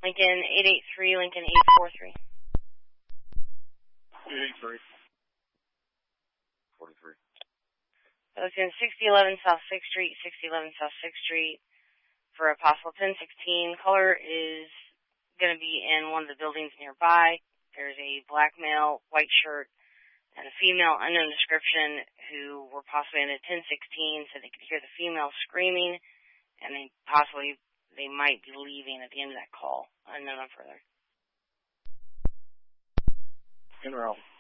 Lincoln 883, Lincoln 843. 883. 43. So it's in 6011 South 6th Street, 6011 South 6th Street for a possible 1016. Caller is going to be in one of the buildings nearby. There's a black male, white shirt, and a female unknown description who were possibly in a 1016, so they could hear the female screaming, and they might be leaving at the end of that call. Unknown further. In route.